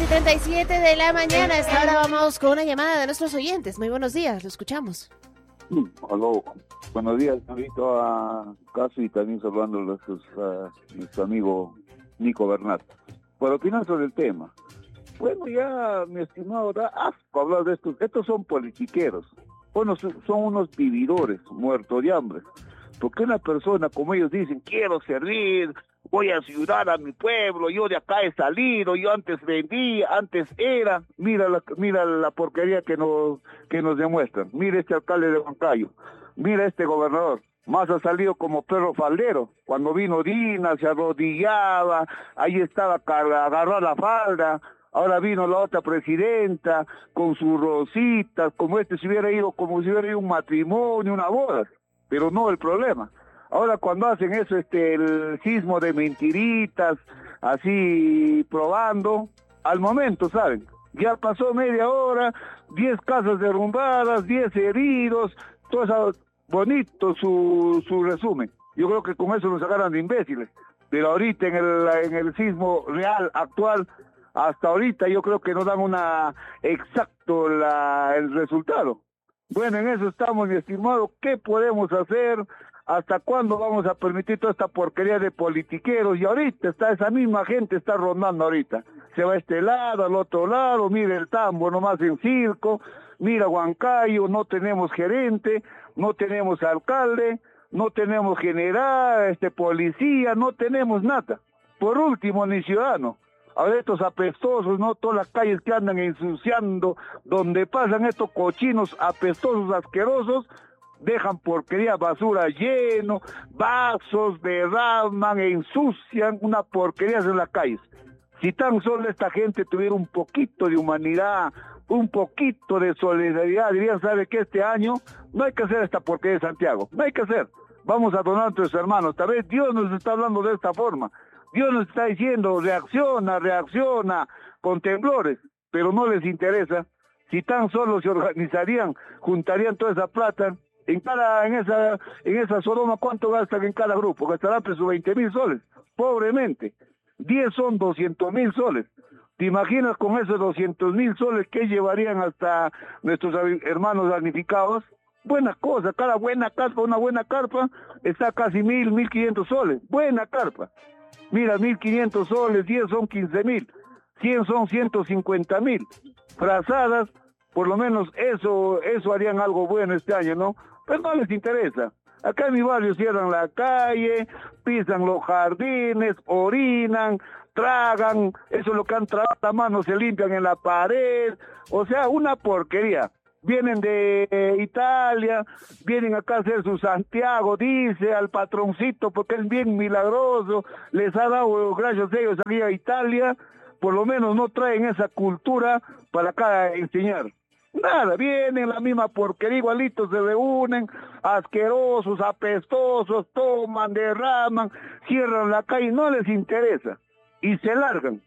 6:37 de la mañana. A esta hora vamos con una llamada de nuestros oyentes. Muy buenos días, lo escuchamos. Aló, buenos días, invito a Caso y también saludando a nuestro amigo Nico Bernat. Para opinar sobre el tema. Bueno, ya, mi estimado, da asco hablar de estos. Estos son politiqueros. Bueno, son unos vividores, muertos de hambre. Porque una persona, como ellos dicen, quiero servir, voy a ayudar a mi pueblo, yo de acá he salido, yo antes vendía, antes era, mira la porquería que nos demuestran. Mira este alcalde de Huancayo, mira este gobernador. Más ha salido como perro faldero. Cuando vino Dina, se arrodillaba, ahí estaba, agarró la falda. Ahora vino la otra presidenta con sus rositas, como si hubiera ido un matrimonio, una boda. Pero no el problema. Ahora cuando hacen eso, el sismo de mentiritas, así probando, al momento, ¿saben? Ya pasó media hora, 10 casas derrumbadas, 10 heridos, todo eso, bonito su resumen. Yo creo que con eso nos agarran de imbéciles. Pero ahorita en el sismo real, actual, hasta ahorita yo creo que no dan el resultado. Bueno, en eso estamos, mi estimado. ¿Qué podemos hacer? ¿Hasta cuándo vamos a permitir toda esta porquería de politiqueros? Y ahorita esa misma gente está rondando ahorita. Se va a este lado, al otro lado, mira el Tambo nomás en circo, mira Huancayo, no tenemos gerente, no tenemos alcalde, no tenemos general, policía, no tenemos nada. Por último, ni ciudadano. Ahora estos apestosos, ¿no? Todas las calles que andan ensuciando, donde pasan estos cochinos apestosos, asquerosos, dejan porquería, basura lleno, vasos, derraman, ensucian, una porquería en las calles. Si tan solo esta gente tuviera un poquito de humanidad, un poquito de solidaridad, dirían, ¿sabe qué? Este año no hay que hacer esta porquería de Santiago, no hay que hacer. Vamos a donar a nuestros hermanos. Tal vez Dios nos está hablando de esta forma. Dios nos está diciendo, reacciona, con temblores, pero no les interesa. Si tan solo se organizarían, juntarían toda esa plata, en esa Sodoma, ¿cuánto gastan en cada grupo? Gastarán pues sus 20,000 soles, pobremente. 10 son 200,000 soles. ¿Te imaginas con esos 200,000 soles qué llevarían hasta nuestros hermanos damnificados? Buena cosa, cada buena carpa, una buena carpa, está casi 1,500 soles. Buena carpa. Mira, 1,500 soles, 10 son 15,000, 100 son 150,000. Frazadas, por lo menos eso harían algo bueno este año, ¿no? Pero no les interesa. Acá en mi barrio cierran la calle, pisan los jardines, orinan, tragan, eso es lo que han tragado a mano, se limpian en la pared, o sea, una porquería. Vienen de Italia, vienen acá a hacer su Santiago, dice al patroncito, porque es bien milagroso, les ha dado, gracias a ellos, aquí a Italia, por lo menos no traen esa cultura para acá enseñar. Nada, vienen la misma porquería, igualitos se reúnen, asquerosos, apestosos, toman, derraman, cierran la calle, no les interesa, y se largan,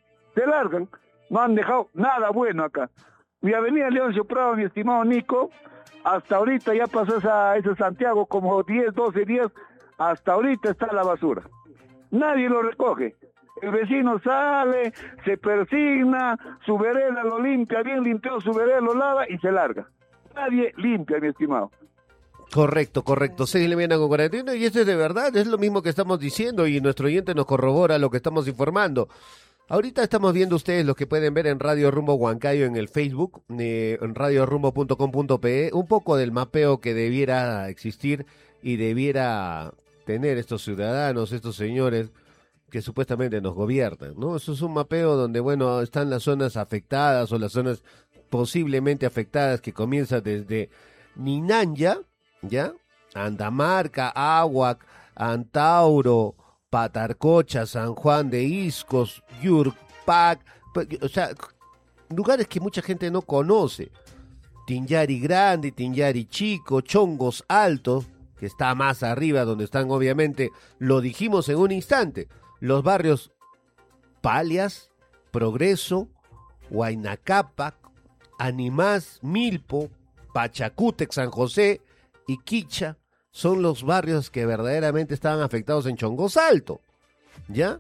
no han dejado nada bueno acá. Mi avenida Leoncio Prado, mi estimado Nico, hasta ahorita ya pasó ese Santiago como 10, 12 días, hasta ahorita está la basura. Nadie lo recoge. El vecino sale, se persigna, su vereda lo limpia, bien limpiado su vereda, lo lava y se larga. Nadie limpia, mi estimado. Correcto. 6:41 y esto es de verdad, es lo mismo que estamos diciendo y nuestro oyente nos corrobora lo que estamos informando. Ahorita estamos viendo ustedes lo que pueden ver en Radio Rumbo Huancayo en el Facebook, en radiorumbo.com.pe, un poco del mapeo que debiera existir y debiera tener estos ciudadanos, estos señores que supuestamente nos gobiernan, ¿no? Eso es un mapeo donde, bueno, están las zonas afectadas o las zonas posiblemente afectadas que comienza desde Ninanya, ¿ya? Andamarca, Ahuac, Antauro, Patarcocha, San Juan de Iscos, Yurpac, o sea, lugares que mucha gente no conoce. Tinyari Grande, Tinyari Chico, Chongos Altos, que está más arriba, donde están obviamente, lo dijimos en un instante, los barrios Palias, Progreso, Huayna Cápac, Animás, Milpo, Pachacútec, San José y Quicha, son los barrios que verdaderamente estaban afectados en Chongos Alto, ¿ya?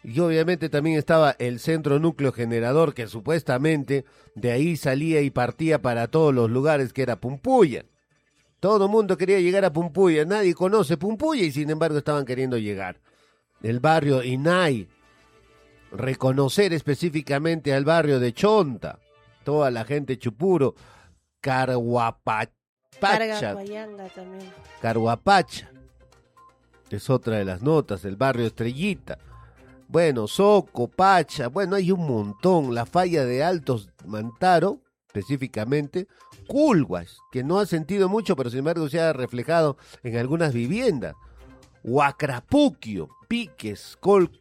Y obviamente también estaba el centro núcleo generador, que supuestamente de ahí salía y partía para todos los lugares, que era Pumpuya. Todo el mundo quería llegar a Pumpuya, nadie conoce Pumpuya y sin embargo estaban queriendo llegar. El barrio Inay, reconocer específicamente al barrio de Chonta, toda la gente Chupuro, Carguapacha también. Carguapacha, es otra de las notas, el barrio Estrellita. Bueno, Soco, Pacha, bueno, hay un montón. La falla de Altos Mantaro, específicamente, Culguas, que no ha sentido mucho, pero sin embargo se ha reflejado en algunas viviendas. Huacrapuquio, Piques,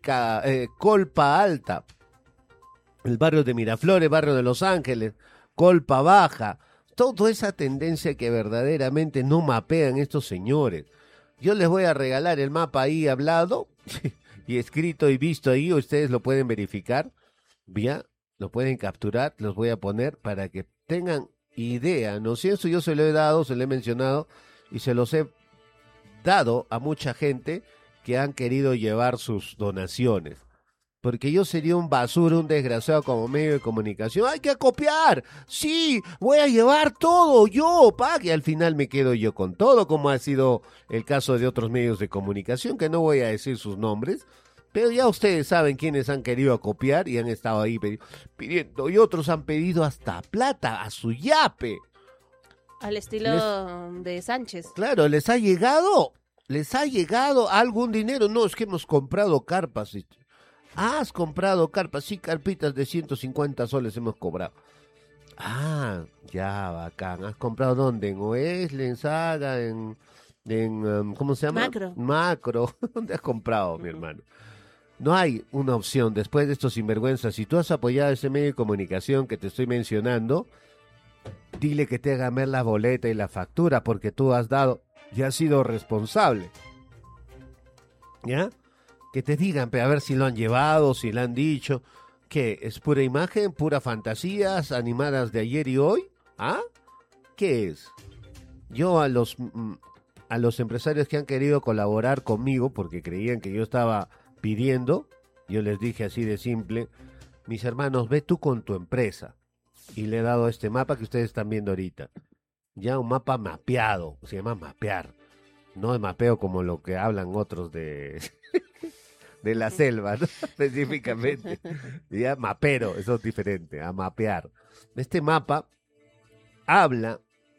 Colpa Alta, el barrio de Miraflores, barrio de Los Ángeles, Colpa Baja, toda esa tendencia que verdaderamente no mapean estos señores. Yo les voy a regalar el mapa ahí hablado y escrito y visto ahí, ustedes lo pueden verificar, ya, lo pueden capturar, los voy a poner para que tengan idea, ¿no? Si eso yo se lo he dado, se lo he mencionado y se los he dado a mucha gente que han querido llevar sus donaciones. Porque yo sería un basura, un desgraciado como medio de comunicación. ¡Hay que copiar! ¡Sí! ¡Voy a llevar todo yo! ¡Pa! Y al final me quedo yo con todo, como ha sido el caso de otros medios de comunicación, que no voy a decir sus nombres. Pero ya ustedes saben quiénes han querido copiar y han estado ahí pidiendo. Y otros han pedido hasta plata a su yape. Al estilo de Sánchez. Claro, ¿les ha llegado algún dinero? No, es que hemos comprado carpas. ¿Has comprado carpas? Sí, carpitas de 150 soles hemos cobrado. Ah, ya, bacán. ¿Has comprado dónde? ¿En Oesle, en Saga, en ¿cómo se llama? Macro. ¿Dónde has comprado, mi hermano? No hay una opción después de estos sinvergüenzas. Si tú has apoyado ese medio de comunicación que te estoy mencionando, dile que te hagan ver la boleta y la factura, porque tú has dado y has sido responsable. ¿Ya? Que te digan, a ver si lo han llevado, si lo han dicho. ¿Qué? ¿Es pura imagen, pura fantasías animadas de ayer y hoy? ¿Ah? ¿Qué es? Yo a los empresarios que han querido colaborar conmigo, porque creían que yo estaba pidiendo, yo les dije así de simple, mis hermanos, ve tú con tu empresa. Y le he dado este mapa que ustedes están viendo ahorita. Ya un mapa mapeado, se llama mapear. No es mapeo como lo que hablan otros de la selva, ¿no? Específicamente. Ya mapero, eso es diferente, a mapear. Este mapa habla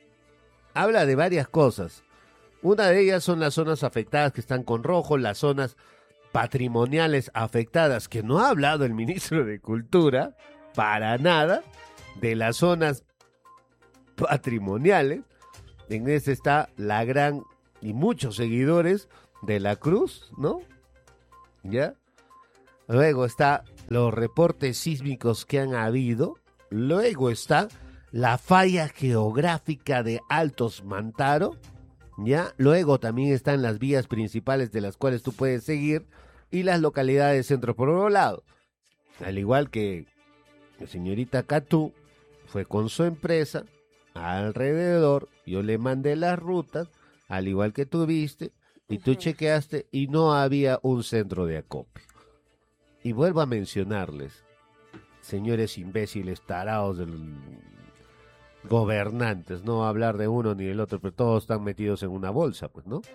de varias cosas. Una de ellas son las zonas afectadas que están con rojo, las zonas patrimoniales afectadas, que no ha hablado el ministro de Cultura, para nada, de las zonas patrimoniales. En ese está la gran y muchos seguidores de la Cruz, ¿no? ¿Ya? Luego está los reportes sísmicos que han habido. Luego está la falla geográfica de Altos Mantaro, ¿ya? Luego también están las vías principales de las cuales tú puedes seguir y las localidades centro-poblado. Al igual que la señorita Catú fue con su empresa alrededor, yo le mandé las rutas, al igual que tú viste, y tú chequeaste y no había un centro de acopio. Y vuelvo a mencionarles, señores imbéciles, tarados gobernantes, no hablar de uno ni del otro, pero todos están metidos en una bolsa, pues, ¿no?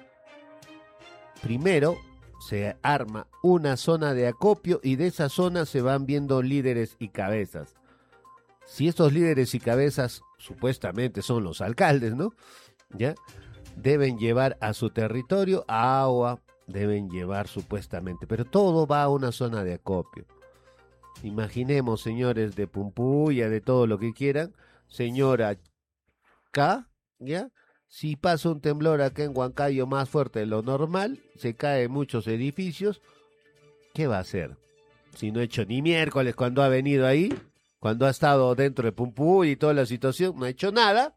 Primero se arma una zona de acopio y de esa zona se van viendo líderes y cabezas. Si estos líderes y cabezas supuestamente son los alcaldes, ¿no? ¿Ya? Deben llevar a su territorio agua, deben llevar supuestamente, pero todo va a una zona de acopio. Imaginemos, señores de Pumpuya, de todo lo que quieran, señora K, ¿ya? Si pasa un temblor acá en Huancayo más fuerte de lo normal, se caen muchos edificios, ¿qué va a hacer? Si no ha hecho ni miércoles cuando ha venido ahí, cuando ha estado dentro de Pumpuya y toda la situación, no ha hecho nada.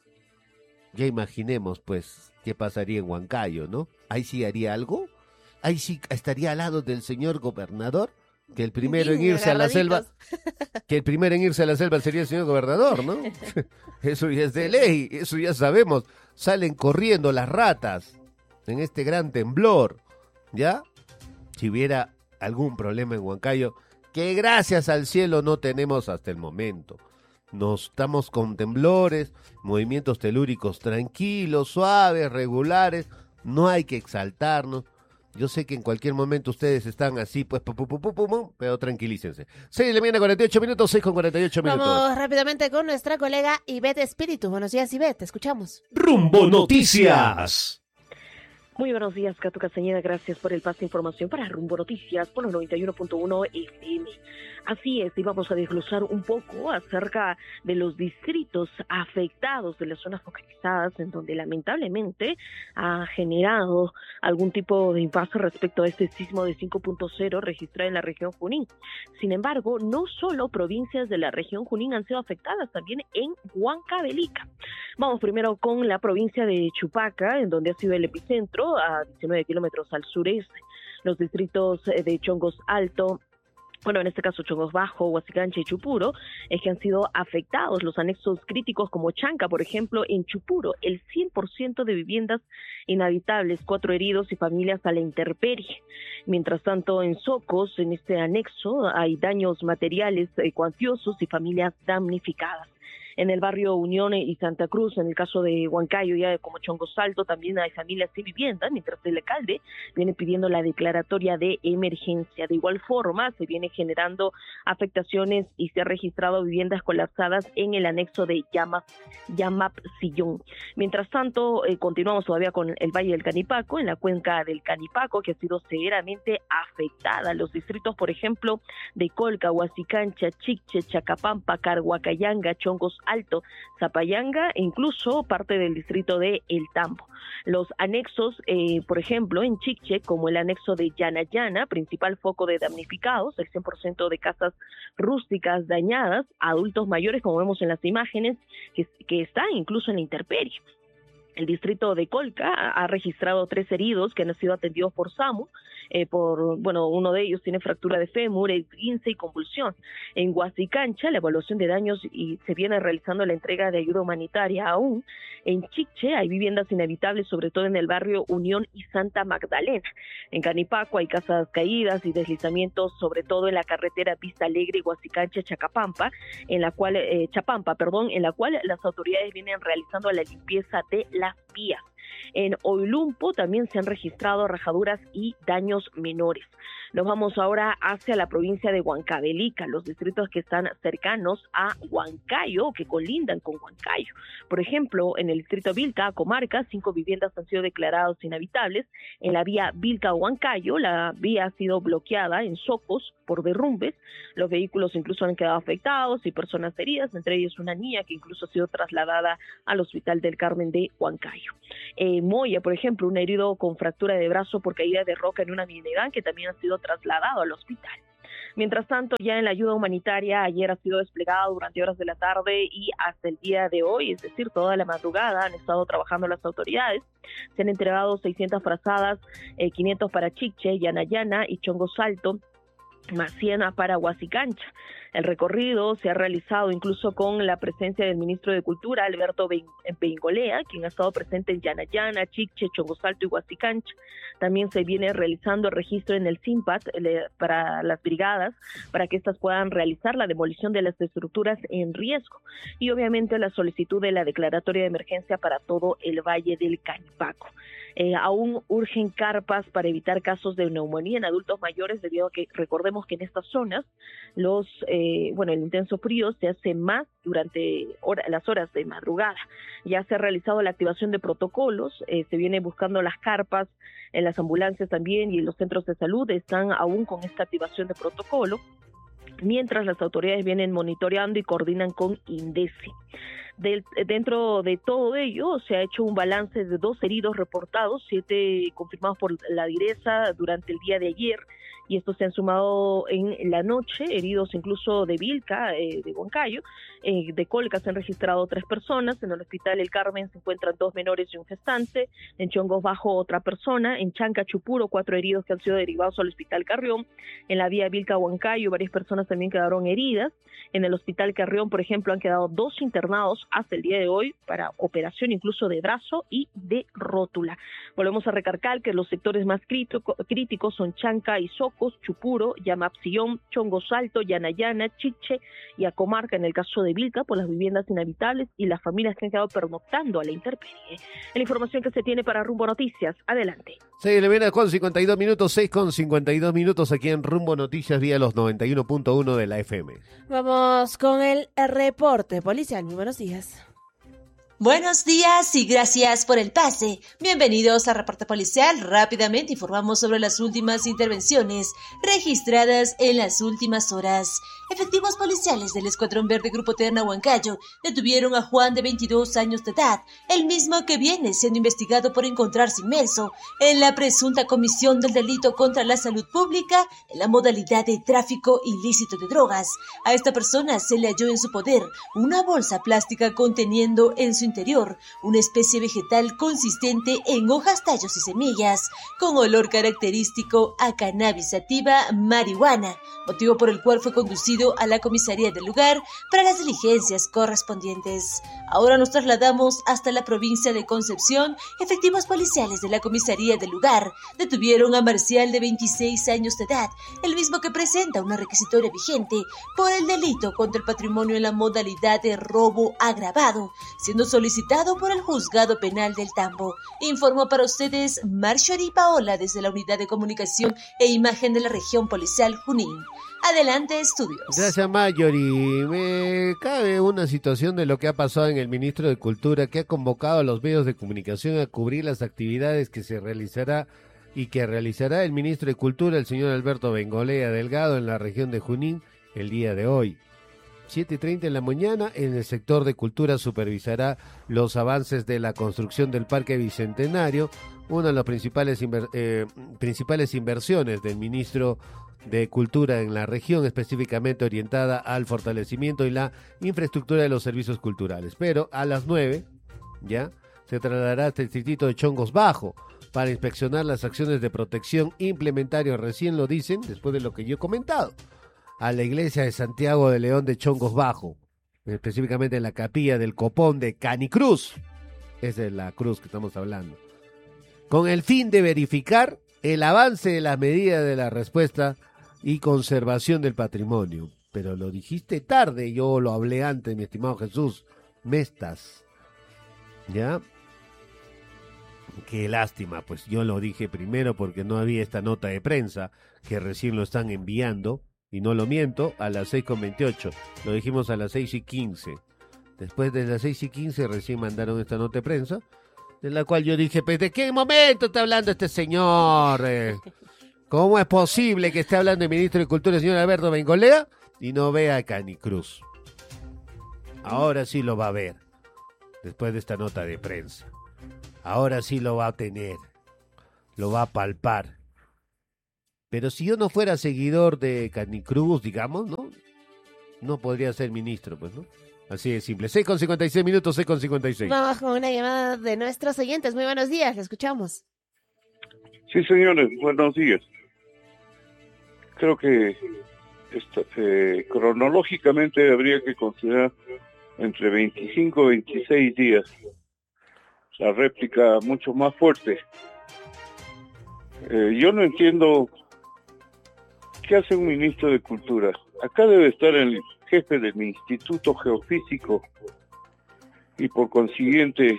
Ya imaginemos, pues, qué pasaría en Huancayo, ¿no? Ahí sí haría algo. Ahí sí estaría al lado del señor gobernador, que el primero en irse a la selva, sería el señor gobernador, ¿no? Eso ya es de ley, eso ya sabemos. Salen corriendo las ratas en este gran temblor, ¿ya? Si hubiera algún problema en Huancayo, que gracias al cielo no tenemos hasta el momento. Nos estamos con temblores, movimientos telúricos tranquilos, suaves, regulares, no hay que exaltarnos. Yo sé que en cualquier momento ustedes están así, pues, pero tranquilícense. 6:48 minutos, 6:48 minutos. Vamos rápidamente con nuestra colega Ivette Espíritu. Buenos días, Ivette, te escuchamos. Rumbo Noticias. Muy buenos días, Cato Castañeda. Gracias por el pase de información para Rumbo Noticias por los 91.1 FM. Así es, y vamos a desglosar un poco acerca de los distritos afectados de las zonas focalizadas en donde lamentablemente ha generado algún tipo de impasse respecto a este sismo de 5.0 registrado en la región Junín. Sin embargo, no solo provincias de la región Junín han sido afectadas, también en Huancavelica. Vamos primero con la provincia de Chupaca, en donde ha sido el epicentro, a 19 kilómetros al sureste. Los distritos de Chongos Alto, bueno, en este caso Chongos Bajo, Huasicancha y Chupuro, es que han sido afectados los anexos críticos como Chanca, por ejemplo, en Chupuro, el 100% de viviendas inhabitables, 4 heridos y familias a la intemperie. Mientras tanto, en Socos, en este anexo, hay daños materiales cuantiosos y familias damnificadas. En el barrio Unión y Santa Cruz, en el caso de Huancayo, ya como Chongos Alto, también hay familias sin vivienda, mientras el alcalde viene pidiendo la declaratoria de emergencia. De igual forma, se viene generando afectaciones y se ha registrado viviendas colapsadas en el anexo de Yamap Sillón. Mientras tanto, continuamos todavía con el Valle del Canipaco, en la cuenca del Canipaco, que ha sido severamente afectada. Los distritos, por ejemplo, de Colca, Huasicancha, Chiche, Chacapampa, Carhuacayanga, Chongos Alto, Zapayanga e incluso parte del distrito de El Tambo. Los anexos, por ejemplo, en Chiche, como el anexo de Yanayana, principal foco de damnificados, el 100% de casas rústicas dañadas, adultos mayores, como vemos en las imágenes, que están incluso en la intemperie. El distrito de Colca ha registrado 3 heridos que han sido atendidos por SAMU. Uno de ellos tiene fractura de fémur, esguince y convulsión. En Huasicancha, la evaluación de daños y se viene realizando la entrega de ayuda humanitaria aún. En Chiche hay viviendas inhabitables, sobre todo en el barrio Unión y Santa Magdalena. En Canipaco hay casas caídas y deslizamientos, sobre todo en la carretera Vista Alegre, Huasicancha, Chapampa, en la cual las autoridades vienen realizando la limpieza de las vías. En Oilumpo también se han registrado rajaduras y daños menores. Nos vamos ahora hacia la provincia de Huancavelica, los distritos que están cercanos a Huancayo, que colindan con Huancayo. Por ejemplo, en el distrito Vilca, comarca, 5 viviendas han sido declaradas inhabitables. En la vía Vilca-Huancayo, la vía ha sido bloqueada en Socos por derrumbes. Los vehículos incluso han quedado afectados y personas heridas, entre ellos una niña que incluso ha sido trasladada al Hospital del Carmen de Huancayo. Moya, por ejemplo, un herido con fractura de brazo por caída de roca en una minivan que también ha sido trasladado al hospital. Mientras tanto, ya en la ayuda humanitaria, ayer ha sido desplegado durante horas de la tarde y hasta el día de hoy, es decir, toda la madrugada, han estado trabajando las autoridades. Se han entregado 600 frazadas, 500 para Chiche, Yanayana y Chongos Alto, más 100 para Huasicancha. El recorrido se ha realizado incluso con la presencia del ministro de Cultura, Alberto Bengolea, quien ha estado presente en Yanayana, Chiche, Chongos Alto y Huasicancha. También se viene realizando el registro en el CIMPAT para las brigadas, para que éstas puedan realizar la demolición de las estructuras en riesgo. Y obviamente la solicitud de la declaratoria de emergencia para todo el Valle del Canipaco. Aún urgen carpas para evitar casos de neumonía en adultos mayores, debido a que recordemos que en estas zonas el intenso frío se hace más durante las horas de madrugada. Ya se ha realizado la activación de protocolos, se viene buscando las carpas en las ambulancias también, y en los centros de salud están aún con esta activación de protocolo, mientras las autoridades vienen monitoreando y coordinan con INDECI. Dentro de todo ello se ha hecho un balance de 2 heridos reportados, 7 confirmados por la direza durante el día de ayer, y estos se han sumado en la noche, heridos incluso de Vilca, de Huancayo. De Colca se han registrado 3 personas, en el Hospital El Carmen se encuentran 2 menores y un gestante, en Chongos Bajo otra persona, en Chanca, Chupuro, 4 heridos que han sido derivados al Hospital Carrión, en la vía Vilca-Huancayo varias personas también quedaron heridas, en el Hospital Carrión, por ejemplo, han quedado 2 internados internados hasta el día de hoy para operación incluso de brazo y de rótula. Volvemos a recargar que los sectores más críticos son Chanca y Socos, Chupuro, Yamapsillón, Chongo Salto, Yanayana, Chiche y Acomarca en el caso de Vilca por las viviendas inhabitables y las familias que han quedado pernoctando a la intemperie. La información que se tiene para Rumbo Noticias. Adelante. Se le viene con 52 minutos, 6:52 minutos aquí en Rumbo Noticias vía los 91.1 de la FM. Vamos con el reporte policial. Muy buenos días. Buenos días y gracias por el pase. Bienvenidos a Reporte Policial. Rápidamente informamos sobre las últimas intervenciones registradas en las últimas horas. Efectivos policiales del Escuadrón Verde Grupo Terna Huancayo detuvieron a Juan de 22 años de edad, el mismo que viene siendo investigado por encontrarse inmerso en la presunta comisión del delito contra la salud pública en la modalidad de tráfico ilícito de drogas. A esta persona se le halló en su poder una bolsa plástica conteniendo en su interior una especie vegetal consistente en hojas, tallos y semillas, con olor característico a cannabis sativa marihuana, motivo por el cual fue conducido a la comisaría del lugar para las diligencias correspondientes. Ahora nos trasladamos hasta la provincia de Concepción. Efectivos policiales de la comisaría del lugar detuvieron a Marcial de 26 años de edad, el mismo que presenta una requisitoria vigente por el delito contra el patrimonio en la modalidad de robo agravado, siendo solicitado por el Juzgado Penal del Tambo. Informó para ustedes Marjorie Paola desde la Unidad de Comunicación e Imagen de la Región Policial Junín. Adelante, estudios. Gracias, Marjorie. Me cabe una situación de lo que ha pasado en el ministro de Cultura, que ha convocado a los medios de comunicación a cubrir las actividades que se realizará y que realizará el ministro de Cultura, el señor Alberto Bengolea Delgado, en la región de Junín el día de hoy. 7:30 de la mañana, en el sector de cultura supervisará los avances de la construcción del Parque Bicentenario, una de las principales inversiones del ministro de Cultura en la región, específicamente orientada al fortalecimiento y la infraestructura de los servicios culturales. Pero a las 9, ya, se trasladará hasta el distrito de Chongos Bajo para inspeccionar las acciones de protección implementario, recién lo dicen, después de lo que yo he comentado, a la iglesia de Santiago de León de Chongos Bajo, específicamente en la capilla del Copón de Canicruz. Esa es la cruz que estamos hablando. Con el fin de verificar el avance de las medidas de la respuesta y conservación del patrimonio. Pero lo dijiste tarde, yo lo hablé antes, mi estimado Jesús Mestas. ¿Ya? Qué lástima, pues yo lo dije primero porque no había esta nota de prensa, que recién lo están enviando. Y no lo miento, a las 6:28. Lo dijimos a las 6:15. Después de las 6:15 recién mandaron esta nota de prensa, de la cual yo dije, pues, ¿de qué momento está hablando este señor? ¿Cómo es posible que esté hablando el ministro de Cultura, el señor Alberto Bengolea, y no vea a Canicruz? Ahora sí lo va a ver, después de esta nota de prensa. Ahora sí lo va a tener, lo va a palpar. Pero si yo no fuera seguidor de Canicruz, digamos, ¿no? No podría ser ministro, pues, ¿no? Así de simple. 6:56 minutos, 6:56. Vamos con una llamada de nuestros oyentes. Muy buenos días, le escuchamos. Sí, señores, buenos días. Creo que cronológicamente habría que considerar entre 25 y 26 días la réplica mucho más fuerte. Yo no entiendo qué hace un ministro de Cultura. Acá debe estar el jefe del Instituto Geofísico y por consiguiente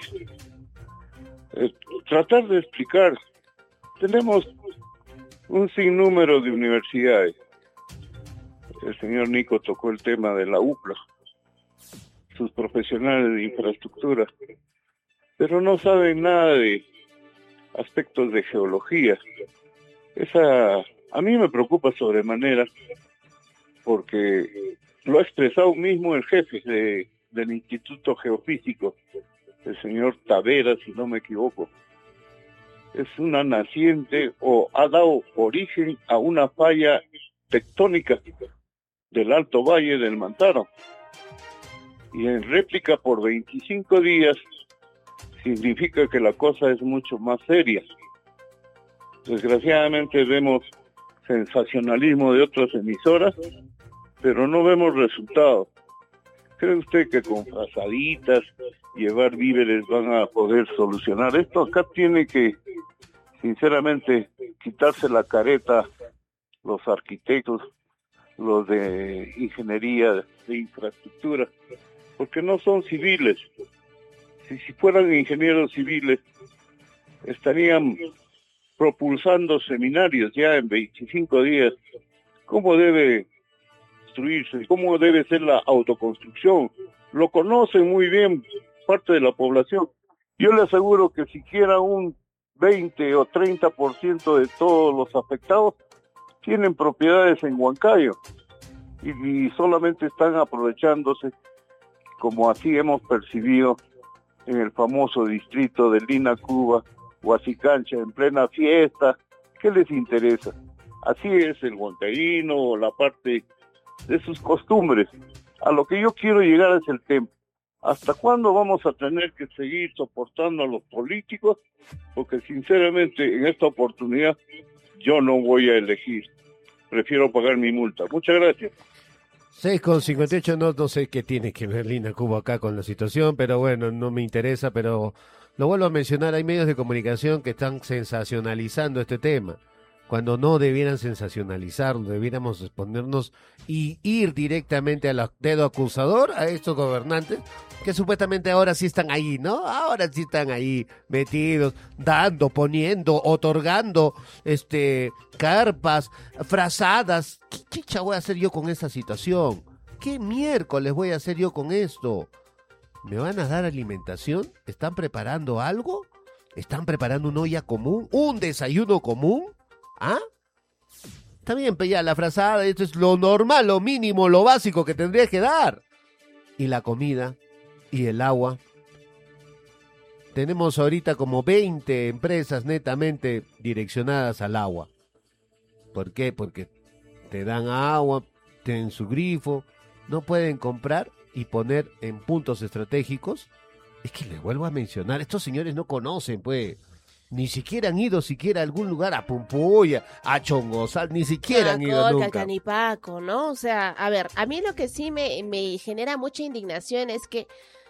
tratar de explicar. Tenemos un sinnúmero de universidades. El señor Nico tocó el tema de la UPLA, sus profesionales de infraestructura, pero no saben nada de aspectos de geología. A mí me preocupa sobremanera porque lo ha expresado mismo el jefe del Instituto Geofísico, el señor Tavera, si no me equivoco. Es una naciente o ha dado origen a una falla tectónica del Alto Valle del Mantaro. Y en réplica por 25 días significa que la cosa es mucho más seria. Desgraciadamente vemos sensacionalismo de otras emisoras, pero no vemos resultados. ¿Cree usted que con frazaditas, llevar víveres van a poder solucionar esto? Acá tiene que, sinceramente, quitarse la careta los arquitectos, los de ingeniería de infraestructura, porque no son civiles. Si fueran ingenieros civiles, estarían propulsando seminarios ya en 25 días. ¿Cómo debe construirse? ¿Cómo debe ser la autoconstrucción? Lo conocen muy bien parte de la población. Yo le aseguro que siquiera un 20 o 30% de todos los afectados tienen propiedades en Huancayo y solamente están aprovechándose, como así hemos percibido en el famoso distrito de Lina, Cuba, Huasicancha, en plena fiesta. ¿Qué les interesa? Así es el huancaíno, la parte de sus costumbres. A lo que yo quiero llegar es el tema. ¿Hasta cuándo vamos a tener que seguir soportando a los políticos? Porque sinceramente en esta oportunidad yo no voy a elegir. Prefiero pagar mi multa. Muchas gracias. 6,58, no sé qué tiene que ver Lina Cuba acá con la situación, pero bueno, no me interesa, pero lo vuelvo a mencionar, hay medios de comunicación que están sensacionalizando este tema, cuando no debieran sensacionalizarlo, debiéramos exponernos y ir directamente al dedo acusador a estos gobernantes que supuestamente ahora sí están ahí, ¿no? Ahora sí están ahí metidos, dando, poniendo, otorgando, carpas, frazadas. ¿Qué chicha voy a hacer yo con esta situación? ¿Qué miércoles voy a hacer yo con esto? ¿Me van a dar alimentación? ¿Están preparando algo? ¿Están preparando una olla común? ¿Un desayuno común? ¿Ah? Está bien, ya la frazada, esto es lo normal, lo mínimo, lo básico que tendrías que dar. Y la comida y el agua. Tenemos ahorita como 20 empresas netamente direccionadas al agua. ¿Por qué? Porque te dan agua, tienen su grifo, no pueden comprar y poner en puntos estratégicos. Es que les vuelvo a mencionar, estos señores no conocen, pues. Ni siquiera han ido a algún lugar, a Pumpuya, a Chongosal, ni siquiera han ido nunca. Canipaco, ¿no? O sea, a ver, a mí lo que sí me genera mucha indignación es que,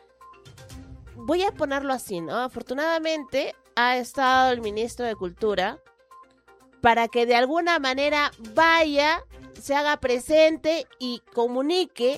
voy a ponerlo así, ¿no? Afortunadamente ha estado el ministro de Cultura para que de alguna manera vaya, se haga presente y comunique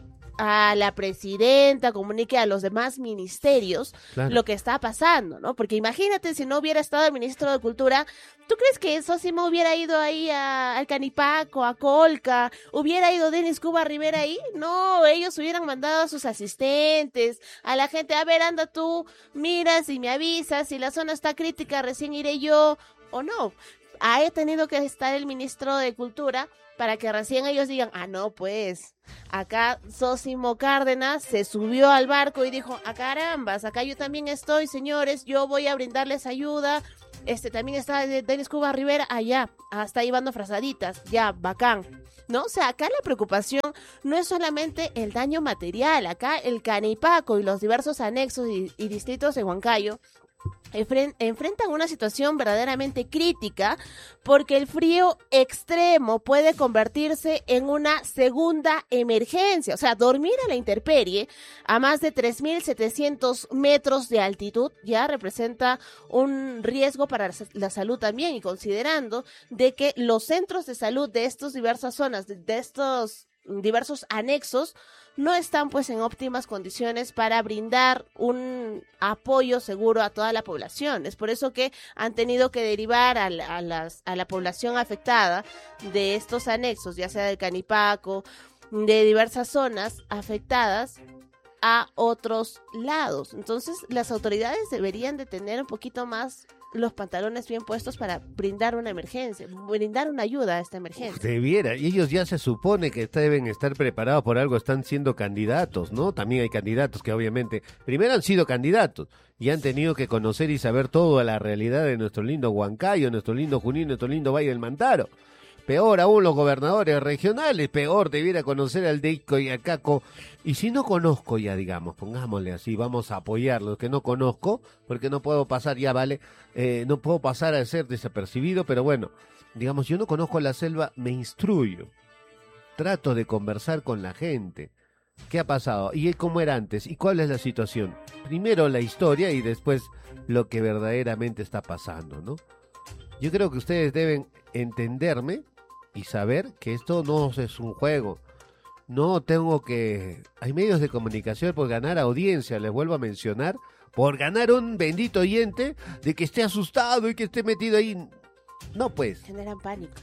a la presidenta, comunique a los demás ministerios lo que está pasando, ¿no? Porque imagínate si no hubiera estado el ministro de Cultura, ¿tú crees que Sosimo hubiera ido ahí al Canipaco, a Colca? ¿Hubiera ido Denis Cuba Rivera ahí? No, ellos hubieran mandado a sus asistentes, a la gente, a ver, anda tú, miras y me avisas, si la zona está crítica recién iré yo, o no. Ha tenido que estar el ministro de Cultura para que recién ellos digan, no, pues, acá Sosimo Cárdenas se subió al barco y dijo, carambas, acá yo también estoy, señores, yo voy a brindarles ayuda, también está Denis Cuba Rivera, allá, hasta ahí van frazaditas, ya, bacán, ¿no? O sea, acá la preocupación no es solamente el daño material, acá el Canipaco y los diversos anexos y distritos de Huancayo enfrentan una situación verdaderamente crítica porque el frío extremo puede convertirse en una segunda emergencia. O sea, dormir a la intemperie a más de 3.700 metros de altitud ya representa un riesgo para la salud también, y considerando de que los centros de salud de estas diversas zonas, de estos diversos anexos, no están pues en óptimas condiciones para brindar un apoyo seguro a toda la población. Es por eso que han tenido que derivar a la población afectada de estos anexos, ya sea del Canipaco, de diversas zonas afectadas, a otros lados. Entonces las autoridades deberían de tener un poquito más los pantalones bien puestos para brindar una emergencia, brindar una ayuda a esta emergencia. Debiera, y ellos ya se supone que deben estar preparados por algo, están siendo candidatos, ¿no? También hay candidatos que obviamente, primero han sido candidatos y han tenido que conocer y saber toda la realidad de nuestro lindo Huancayo, nuestro lindo Junín, nuestro lindo Valle del Mantaro. Peor aún los gobernadores regionales, peor debiera conocer al Deico y al Caco. Y si no conozco ya, digamos, pongámosle así, vamos a apoyar los que no conozco, porque no puedo pasar, ya vale, no puedo pasar a ser desapercibido, pero bueno, digamos, yo no conozco la selva, me instruyo, trato de conversar con la gente, ¿Qué ha pasado? ¿Y cómo era antes? ¿Y cuál es la situación? Primero la historia y después lo que verdaderamente está pasando, ¿no? Yo creo que ustedes deben entenderme y saber que esto no es un juego. No tengo que... Hay medios de comunicación por ganar audiencia, les vuelvo a mencionar, por ganar un bendito oyente de que esté asustado y que esté metido ahí. No, pues. Generan pánico.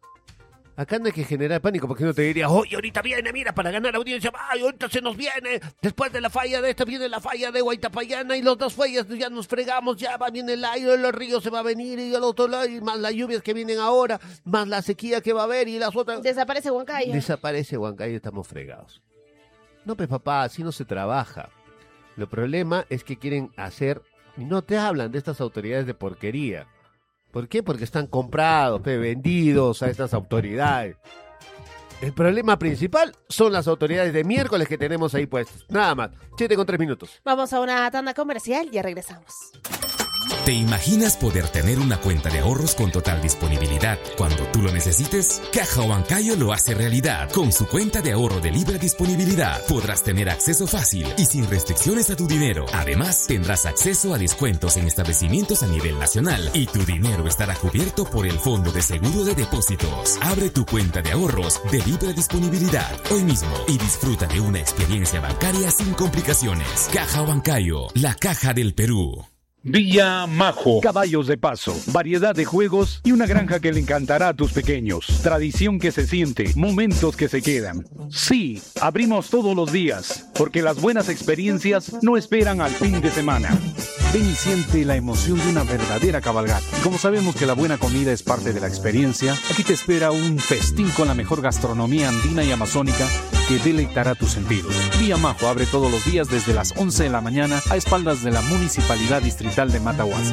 Acá no hay que generar pánico, porque no te diría, oye, ahorita viene, mira, para ganar audiencia, ay, ahorita se nos viene, después de la falla de esta viene la falla de Huaytapallana y los dos fallas ya nos fregamos, ya va bien el aire, los ríos se va a venir y el otro lado, y más las lluvias que vienen ahora, más la sequía que va a haber y las otras... Desaparece Huancayo. Desaparece Huancayo, estamos fregados. No, pues papá, así no se trabaja. El problema es que quieren hacer, y no te hablan de estas autoridades de porquería. ¿Por qué? Porque están comprados, vendidos a estas autoridades. El problema principal son las autoridades de miércoles que tenemos ahí puestas. Nada más. 7:03. Vamos a una tanda comercial, ya regresamos. ¿Te imaginas poder tener una cuenta de ahorros con total disponibilidad cuando tú lo necesites? Caja Huancayo lo hace realidad. Con su cuenta de ahorro de libre disponibilidad podrás tener acceso fácil y sin restricciones a tu dinero. Además, tendrás acceso a descuentos en establecimientos a nivel nacional y tu dinero estará cubierto por el Fondo de Seguro de Depósitos. Abre tu cuenta de ahorros de libre disponibilidad hoy mismo y disfruta de una experiencia bancaria sin complicaciones. Caja Huancayo, la caja del Perú. Villa Majo, caballos de paso, variedad de juegos y una granja que le encantará a tus pequeños. Tradición que se siente, momentos que se quedan. Sí, abrimos todos los días, porque las buenas experiencias no esperan al fin de semana. Ven y siente la emoción de una verdadera cabalgata. Como sabemos que la buena comida es parte de la experiencia, aquí te espera un festín con la mejor gastronomía andina y amazónica que deleitará tus sentidos. Villa Majo abre todos los días desde las 11 de la mañana a espaldas de la Municipalidad Distrital de Matahuasi.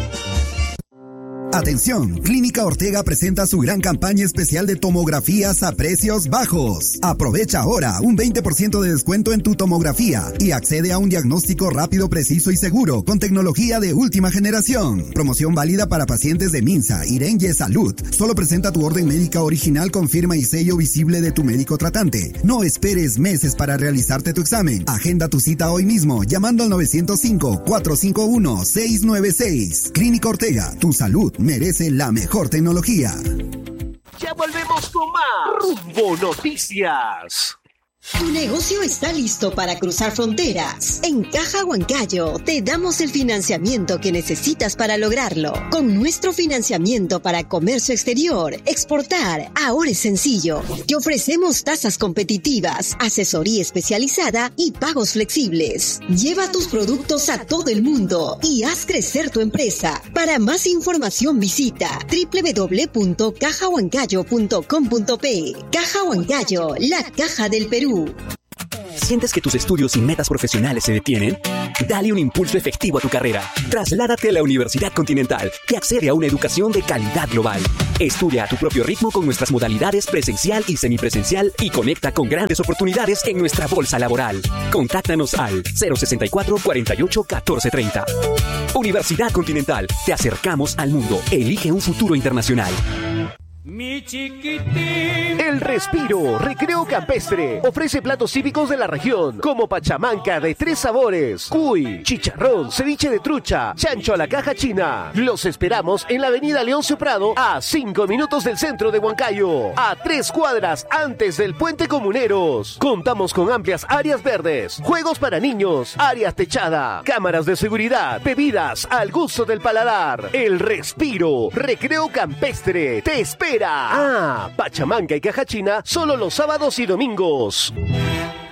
Atención, Clínica Ortega presenta su gran campaña especial de tomografías a precios bajos. Aprovecha ahora un 20% de descuento en tu tomografía y accede a un diagnóstico rápido, preciso y seguro con tecnología de última generación. Promoción válida para pacientes de Minsa, Irenye Salud. Solo presenta tu orden médica original con firma y sello visible de tu médico tratante. No esperes meses para realizarte tu examen. Agenda tu cita hoy mismo llamando al 905-451-696. Clínica Ortega, tu salud merece la mejor tecnología. Ya volvemos con más Rumbo Noticias. Tu negocio está listo para cruzar fronteras. En Caja Huancayo te damos el financiamiento que necesitas para lograrlo. Con nuestro financiamiento para comercio exterior, exportar, ahora es sencillo. Te ofrecemos tasas competitivas, asesoría especializada y pagos flexibles. Lleva tus productos a todo el mundo y haz crecer tu empresa. Para más información visita www.cajahuancayo.com.pe. Caja Huancayo, la caja del Perú. ¿Sientes que tus estudios y metas profesionales se detienen? Dale un impulso efectivo a tu carrera. Trasládate a la Universidad Continental y accede a una educación de calidad global. Estudia a tu propio ritmo con nuestras modalidades presencial y semipresencial y conecta con grandes oportunidades en nuestra bolsa laboral. Contáctanos al 064 48 14 30. Universidad Continental. Te acercamos al mundo. Elige un futuro internacional. Mi chiquitín. El Respiro, recreo campestre, ofrece platos típicos de la región, como pachamanca de 3 sabores, cuy, chicharrón, ceviche de trucha, chancho a la caja china. Los esperamos en la avenida Leoncio Prado, a 5 minutos del centro de Huancayo, a 3 cuadras antes del Puente Comuneros. Contamos con amplias áreas verdes, juegos para niños, áreas techada, cámaras de seguridad, bebidas al gusto del paladar. El Respiro, recreo campestre, te espera. Pachamanca y caja china solo los sábados y domingos.